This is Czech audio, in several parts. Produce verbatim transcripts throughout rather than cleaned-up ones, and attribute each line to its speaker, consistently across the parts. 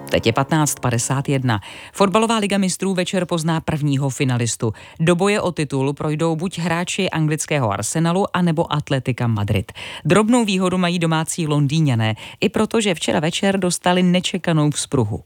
Speaker 1: Teď je patnáct padesát jedna. Fotbalová liga mistrů večer pozná prvního finalistu. Do boje o titul projdou buď hráči anglického Arsenalu, anebo Atletica Madrid. Drobnou výhodu mají domácí Londýňané, i protože včera večer dostali nečekanou vzpruhu.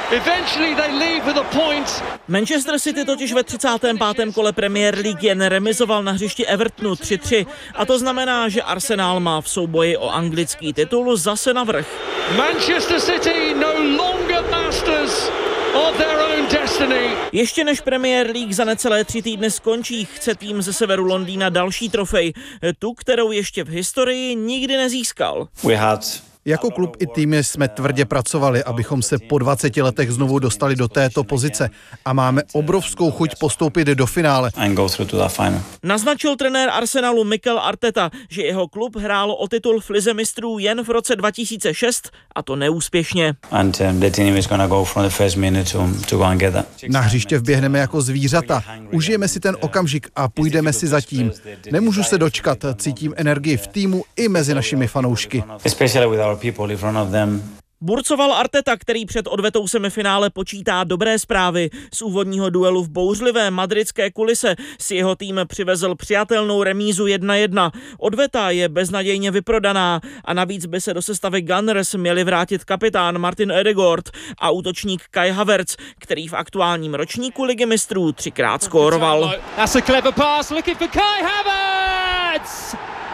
Speaker 2: Manchester City totiž ve třicátém pátém kole Premier League jen remizoval na hřišti Evertonu tři tři a to znamená, že Arsenal má v souboji o anglický titul zase navrch.
Speaker 3: Manchester City no longer masters of their own destiny.
Speaker 2: Ještě než Premier League za necelé tři týdny skončí, chce tým ze severu Londýna další trofej, tu, kterou ještě v historii nikdy nezískal.
Speaker 4: We had
Speaker 5: Jako klub i týmy jsme tvrdě pracovali, abychom se po dvaceti letech znovu dostali do této pozice a máme obrovskou chuť postoupit do finále.
Speaker 2: Naznačil trenér Arsenalu Mikel Arteta, že jeho klub hrál o titul v lize mistrů jen v roce dva tisíce šest a to neúspěšně.
Speaker 5: Na hřiště vběhneme jako zvířata, užijeme si ten okamžik a půjdeme si za tím. Nemůžu se dočkat, cítím energii v týmu i mezi našimi fanoušky.
Speaker 2: Burcoval Arteta, který před odvetou semifinále počítá dobré zprávy. Z úvodního duelu v bouřlivé madridské kulise si jeho tým přivezl přijatelnou remízu jedna jedna. Odveta je beznadějně vyprodaná a navíc by se do sestavy Gunners měli vrátit kapitán Martin Ødegaard a útočník Kai Havertz, který v aktuálním ročníku ligy mistrů třikrát skóroval.
Speaker 3: That's a clever pass, looking for Kai Havertz!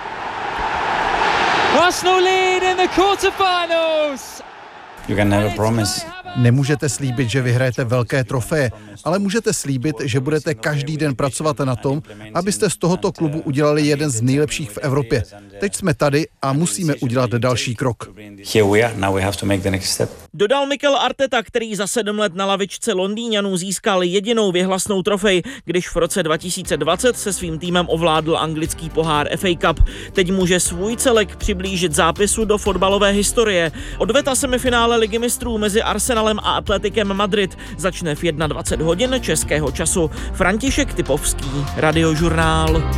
Speaker 3: Arsenal lead in the quarterfinals.
Speaker 4: You can never promise.
Speaker 5: Nemůžete slíbit, že vyhrajete velké trofeje, ale můžete slíbit, že budete každý den pracovat na tom, abyste z tohoto klubu udělali jeden z nejlepších v Evropě. Teď jsme tady a musíme udělat další krok.
Speaker 4: Here we are, now we have to make the next step.
Speaker 2: Dodal Mikel Arteta, který za sedm let na lavičce Londýňanů získal jedinou věhlasnou trofej, když v roce dva tisíce dvacet se svým týmem ovládl anglický pohár F A Cup. Teď může svůj celek přiblížit zápisu do fotbalové historie. Odveta semifinále ligy mistrů mezi Arsenalem a Atleticem Madrid začne v dvacet jedna hodin českého času. František Typovský, Radiožurnál.